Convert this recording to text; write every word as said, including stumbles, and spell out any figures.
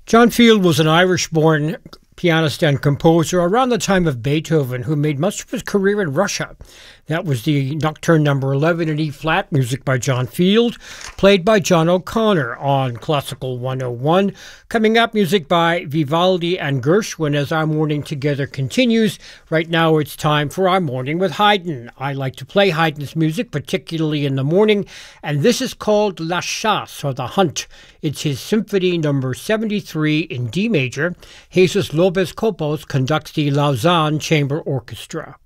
John Field was an Irish-born pianist and composer around the time of Beethoven, who made much of his career in Russia. That was the Nocturne Number eleven in E-flat, music by John Field, played by John O'Connor on Classical one oh one. Coming up, music by Vivaldi and Gershwin as our morning together continues. Right now it's time for our morning with Haydn. I like to play Haydn's music, particularly in the morning, and this is called La Chasse, or The Hunt. It's his Symphony Number seventy-three in D major. Jesus Lopez Copos conducts the Lausanne Chamber Orchestra.